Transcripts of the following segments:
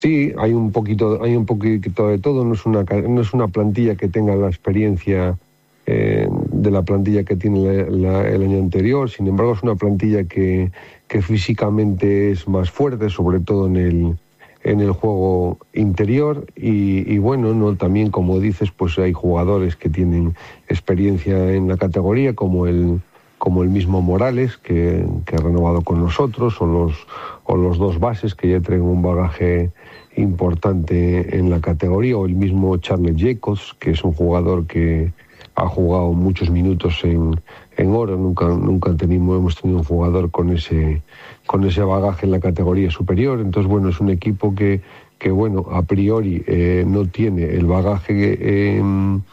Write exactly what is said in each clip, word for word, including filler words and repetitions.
Sí, hay un poquito, hay un poquito de todo. No es una, no es una plantilla que tenga la experiencia eh, de la plantilla que tiene la, la, el año anterior. Sin embargo, es una plantilla que, que físicamente es más fuerte, sobre todo en el en el juego interior y, y bueno, no también, como dices, pues hay jugadores que tienen experiencia en la categoría, como el como el mismo Morales, que, que ha renovado con nosotros, o los, o los dos bases que ya traen un bagaje importante en la categoría, o el mismo Charles Jacobs, que es un jugador que ha jugado muchos minutos en, en oro. Nunca, nunca tenemos, hemos tenido un jugador con ese, con ese bagaje en la categoría superior. Entonces, bueno, es un equipo que, que bueno, a priori eh, no tiene el bagaje eh,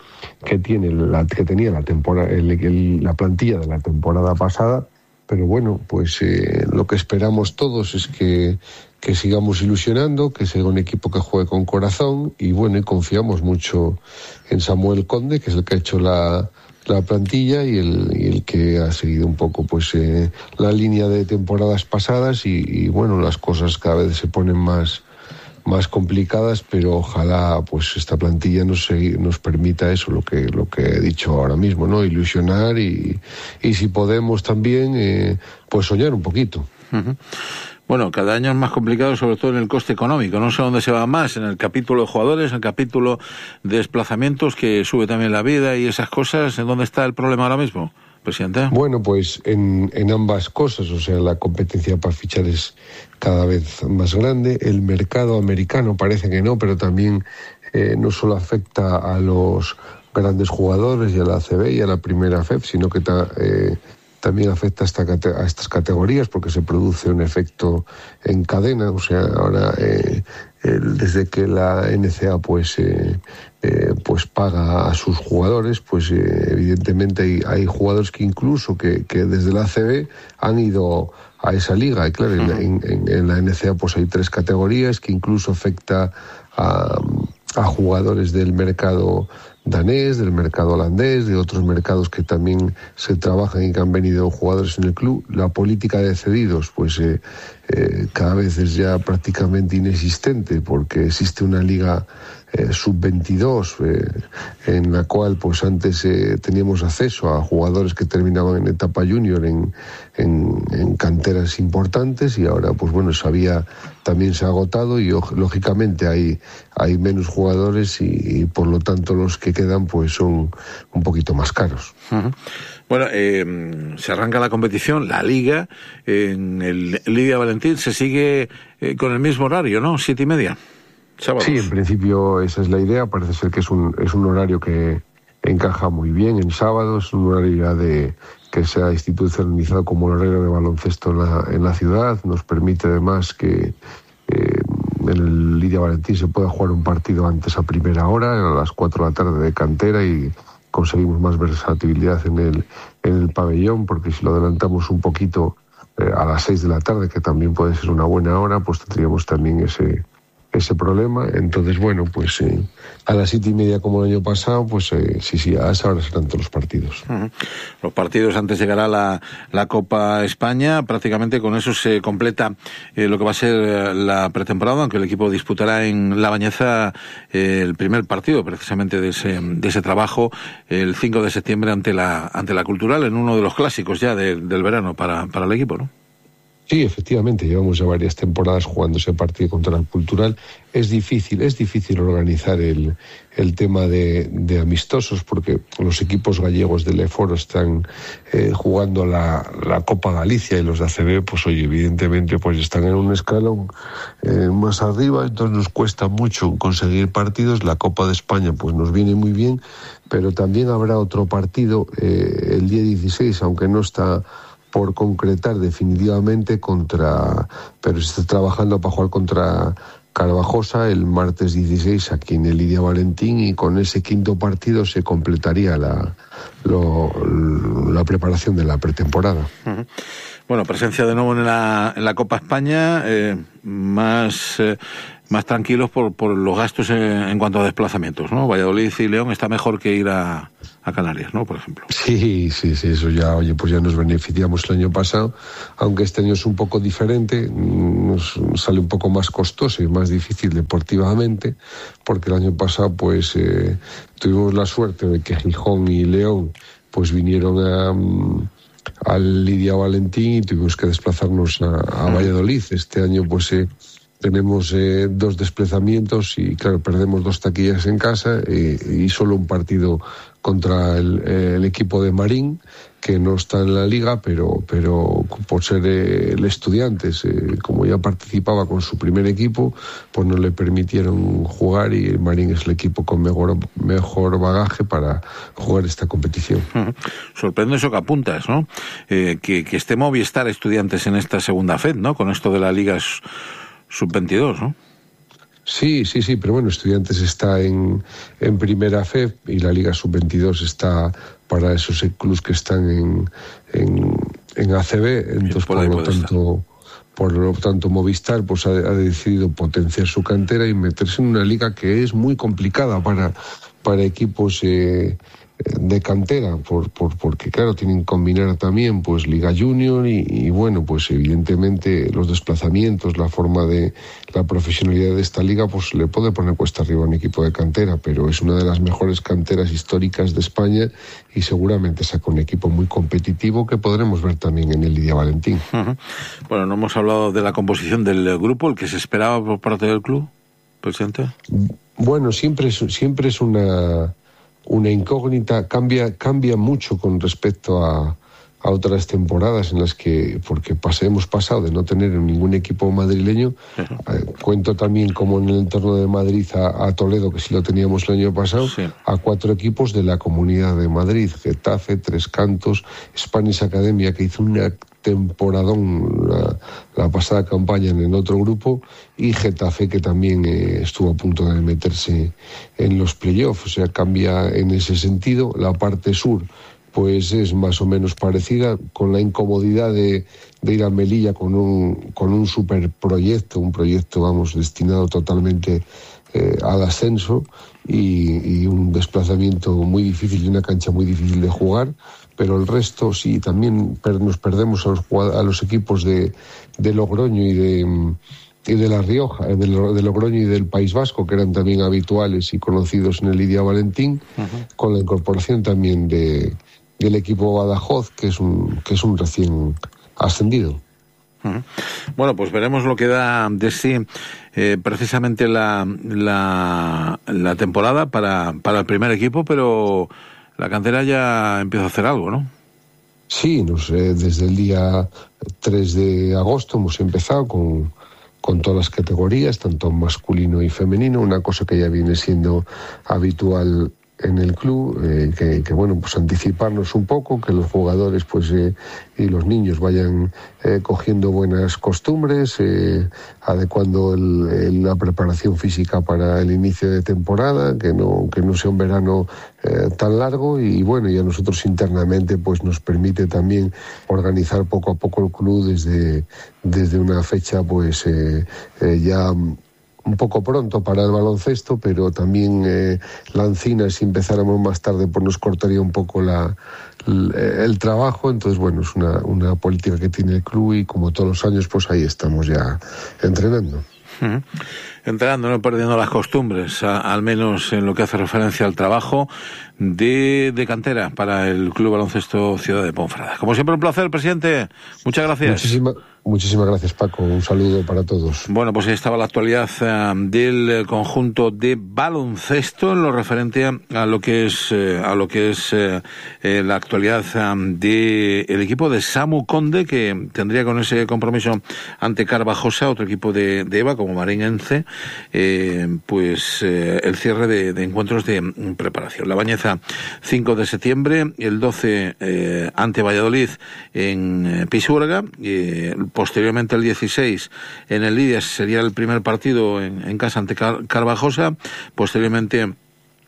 que tiene la, que tenía la temporada, el, el, la plantilla de la temporada pasada, pero bueno, pues eh, lo que esperamos todos es que, que sigamos ilusionando, que sea un equipo que juegue con corazón y bueno, y confiamos mucho en Samuel Conde, que es el que ha hecho la, la plantilla y el, y el que ha seguido un poco pues eh, la línea de temporadas pasadas y, y bueno, las cosas cada vez se ponen más más complicadas, pero ojalá pues esta plantilla nos, nos permita eso, lo que lo que he dicho ahora mismo, ¿no? Ilusionar y, y si podemos también eh, pues soñar un poquito. Uh-huh. Bueno, cada año es más complicado, sobre todo en el coste económico. No sé dónde se va más, en el capítulo de jugadores, en el capítulo de desplazamientos, que sube también la vida y esas cosas. ¿En dónde está el problema ahora mismo, presidente? Bueno, pues en, en ambas cosas, o sea, la competencia para fichar es cada vez más grande. El mercado americano parece que no, pero también eh, no solo afecta a los grandes jugadores y a la A C B y a la primera F E P, sino que ta, eh, también afecta a, esta, a estas categorías porque se produce un efecto en cadena. O sea, ahora eh, el, desde que la N C A pues eh, eh, pues paga a sus jugadores, pues eh, evidentemente hay, hay jugadores que incluso que, que desde la A C B han ido a esa liga. Y claro, uh-huh. en, en, en la N C A pues hay tres categorías que incluso afecta a, a jugadores del mercado danés, del mercado holandés, de otros mercados que también se trabajan y que han venido jugadores en el club. La política de cedidos pues eh, eh, cada vez es ya prácticamente inexistente porque existe una liga eh, sub veintidós eh, en la cual pues antes eh, teníamos acceso a jugadores que terminaban en etapa junior en, en, en canteras importantes y ahora pues bueno, esa vía también se ha agotado y lógicamente hay, hay menos jugadores y, y por lo tanto los que quedan pues son un poquito más caros. Uh-huh. Bueno, eh, se arranca la competición, la Liga, en el Lidia Valentín se sigue eh, con el mismo horario, ¿no? Siete y media, sábados. Sí, en principio esa es la idea, parece ser que es un, es un horario que encaja muy bien en sábados, un horario ya de que se ha institucionalizado como un horario de baloncesto en la, en la ciudad, nos permite además que eh, en el Lidia Valentín se pueda jugar un partido antes a primera hora, a las cuatro de la tarde de cantera y conseguimos más versatilidad en el, en el pabellón, porque si lo adelantamos un poquito eh, a las seis de la tarde, que también puede ser una buena hora, pues tendríamos también ese ese problema. Entonces, bueno, pues eh, a las siete y media como el año pasado, pues eh, sí, sí, a esa hora serán todos los partidos. Uh-huh. Los partidos, antes llegará la, la Copa España, prácticamente con eso se completa eh, lo que va a ser la pretemporada, aunque el equipo disputará en La Bañeza eh, el primer partido, precisamente de ese, de ese trabajo, el cinco de septiembre ante la, ante la Cultural, en uno de los clásicos ya de, del verano para, para el equipo, ¿no? Sí, efectivamente, llevamos ya varias temporadas jugando ese partido contra la Cultural. Es difícil, es difícil organizar el, el tema de, de amistosos porque los equipos gallegos del EFORO están eh, jugando la, la Copa Galicia y los de A C B, pues oye, evidentemente pues están en un escalón eh, más arriba, entonces nos cuesta mucho conseguir partidos. La Copa de España pues nos viene muy bien, pero también habrá otro partido eh, el día dieciséis, aunque no está por concretar definitivamente contra, pero se está trabajando para jugar contra Carvajosa el martes dieciséis aquí en el Lidia Valentín y con ese quinto partido se completaría la, lo, la preparación de la pretemporada. Uh-huh. Bueno, presencia de nuevo en la, en la Copa España, eh, más eh, más tranquilos por, por los gastos en, en cuanto a desplazamientos, ¿no? Valladolid y León está mejor que ir a, a Canarias, ¿no? Por ejemplo. Sí, sí, sí, eso ya, oye, pues ya nos beneficiamos el año pasado, aunque este año es un poco diferente, nos sale un poco más costoso y más difícil deportivamente, porque el año pasado, pues, eh, tuvimos la suerte de que Gijón y León, pues, vinieron a... Um, al Lidia Valentín y tuvimos que desplazarnos a, a Valladolid. Este año pues eh, tenemos eh, dos desplazamientos y claro, perdemos dos taquillas en casa eh, y solo un partido contra el, el equipo de Marín, que no está en la liga, pero pero por ser eh, el Estudiantes, eh, como ya participaba con su primer equipo, pues no le permitieron jugar y el Marín es el equipo con mejor, mejor bagaje para jugar esta competición. Uh-huh. Sorprende eso que apuntas, ¿no? Eh, que, que esté Movistar Estudiantes en esta segunda F E D, ¿no? Con esto de la Liga sub veintidós, ¿no? Sí, sí, sí, pero bueno, Estudiantes está en, en primera F E D y la Liga sub veintidós está para esos clubes que están en, en, en A C B, entonces por, por lo tanto por lo tanto Movistar pues ha, ha decidido potenciar su cantera y meterse en una liga que es muy complicada para, para equipos eh, de cantera, por, por, porque claro, tienen que combinar también pues Liga Junior y, y bueno, pues evidentemente los desplazamientos, la forma de la profesionalidad de esta liga, pues le puede poner cuesta arriba a un equipo de cantera, pero es una de las mejores canteras históricas de España y seguramente saca un equipo muy competitivo que podremos ver también en el Lidia Valentín. Uh-huh. Bueno, no hemos hablado de la composición del grupo, el que se esperaba por parte del club, presidente. Bueno, siempre es, siempre es una una incógnita, cambia cambia mucho con respecto a, a otras temporadas en las que, porque pas, hemos pasado de no tener ningún equipo madrileño, uh-huh. eh, cuento también como en el entorno de Madrid a, a Toledo, que sí lo teníamos el año pasado, sí. a cuatro equipos de la Comunidad de Madrid, Getafe, Tres Cantos, Spanish Academia, que hizo una temporadón la, la pasada campaña en el otro grupo, y Getafe, que también eh, estuvo a punto de meterse en los playoffs, o sea, cambia en ese sentido. La parte sur pues es más o menos parecida, con la incomodidad de, de ir a Melilla con un, con un superproyecto, un proyecto, vamos, destinado totalmente eh, al ascenso y, y un desplazamiento muy difícil y una cancha muy difícil de jugar, pero el resto sí, también per, nos perdemos a los, a los equipos de, de Logroño y de... y de La Rioja, de Logroño y del País Vasco, que eran también habituales y conocidos en el Lidia Valentín, uh-huh. con la incorporación también de, del equipo Badajoz, que es un, que es un recién ascendido. Uh-huh. Bueno, pues veremos lo que da de sí eh, precisamente la, la, la temporada para, para el primer equipo, pero la cantera ya empieza a hacer algo, ¿no? Sí, no sé, desde el día tres de agosto hemos empezado con... con todas las categorías, tanto masculino y femenino, una cosa que ya viene siendo habitual en el club, eh, que, que bueno, pues anticiparnos un poco, que los jugadores pues eh, y los niños vayan eh, cogiendo buenas costumbres, eh, adecuando el, el, la preparación física para el inicio de temporada, que no, que no sea un verano eh, tan largo, y bueno, y a nosotros internamente pues nos permite también organizar poco a poco el club desde, desde una fecha pues eh, eh, ya un poco pronto para el baloncesto, pero también eh, la Encina, si empezáramos más tarde, pues nos cortaría un poco la, el, el trabajo. Entonces, bueno, es una, una política que tiene el club y como todos los años, pues ahí estamos ya entrenando. Uh-huh. Entrenando, no perdiendo las costumbres, a, al menos en lo que hace referencia al trabajo de, de cantera para el Club Baloncesto Ciudad de Ponferrada. Como siempre, un placer, presidente. Muchas gracias. Muchísima, muchísimas gracias, Paco. Un saludo para todos. Bueno, pues ahí estaba la actualidad uh, del conjunto de baloncesto en lo referente a, a lo que es uh, a lo que es uh, eh, la actualidad um, de el equipo de Samu Conde, que tendría con ese compromiso ante Carvajosa, otro equipo de, de EVA como Marinense, eh, pues eh, el cierre de, de encuentros de preparación. La Bañeza cinco de septiembre, el doce eh, ante Valladolid en eh, Pisuerga, eh, posteriormente el dieciséis en el Lidia sería el primer partido en, en casa ante Car- Carvajosa, posteriormente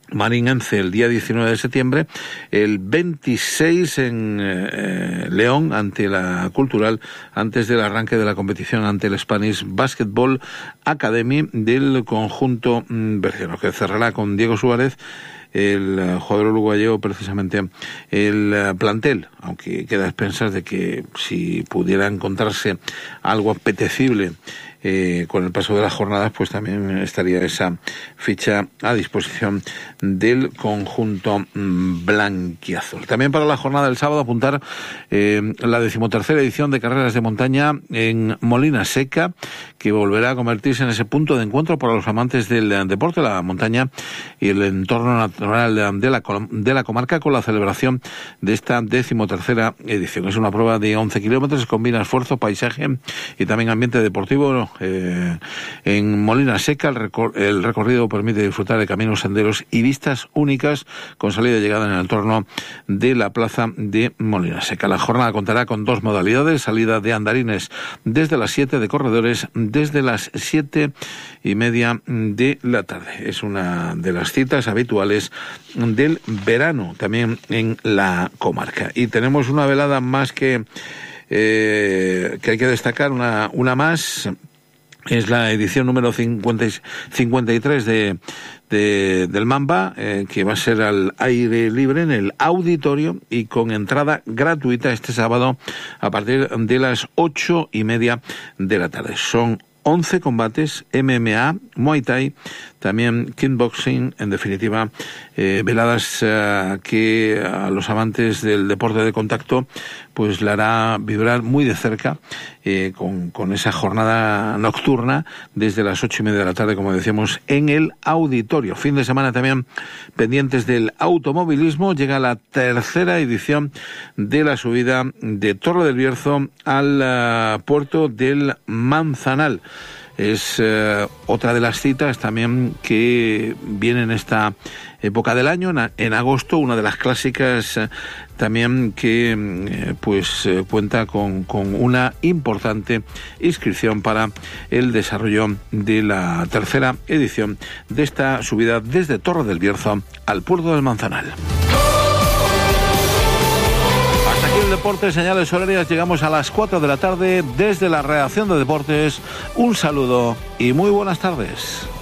Marinense el día diecinueve de septiembre, el veintiséis en eh, León ante la Cultural, antes del arranque de la competición ante el Spanish Basketball Academy del conjunto berciano, que cerrará con Diego Suárez, el jugador uruguayo, precisamente el plantel, aunque queda a expensas de que si pudiera encontrarse algo apetecible Eh, con el paso de las jornadas, pues también estaría esa ficha a disposición del conjunto blanquiazul. También para la jornada del sábado apuntar eh, la decimotercera edición de carreras de montaña en Molina Seca, que volverá a convertirse en ese punto de encuentro para los amantes del deporte, la montaña y el entorno natural de la, de la comarca, con la celebración de esta decimotercera edición. Es una prueba de once kilómetros, combina esfuerzo, paisaje y también ambiente deportivo. Eh, en Molina Seca el, recor- el recorrido permite disfrutar de caminos, senderos y vistas únicas, con salida y llegada en el entorno de la plaza de Molina Seca. La jornada contará con dos modalidades: salida de andarines desde las siete, de corredores desde las siete y media de la tarde. Es una de las citas habituales del verano también en la comarca. Y tenemos una velada más que eh, que hay que destacar, una, una más. Es la edición número cincuenta, cincuenta y tres de, de, del Mamba, eh, que va a ser al aire libre en el auditorio y con entrada gratuita este sábado a partir de las ocho y media de la tarde. Son once combates, M M A, Muay Thai, también kickboxing, en definitiva, eh, veladas eh, que a los amantes del deporte de contacto pues le hará vibrar muy de cerca eh, con, con esa jornada nocturna desde las ocho y media de la tarde, como decíamos, en el auditorio. Fin de semana también pendientes del automovilismo. Llega la tercera edición de la subida de Torre del Bierzo al uh, puerto del Manzanal. Es eh, otra de las citas también que viene en esta época del año, en, en agosto, una de las clásicas eh, también que eh, pues eh, cuenta con, con una importante inscripción para el desarrollo de la tercera edición de esta subida desde Torre del Bierzo al puerto del Manzanal. El deporte, señales horarias, llegamos a las cuatro de la tarde desde la redacción de deportes. Un saludo y muy buenas tardes.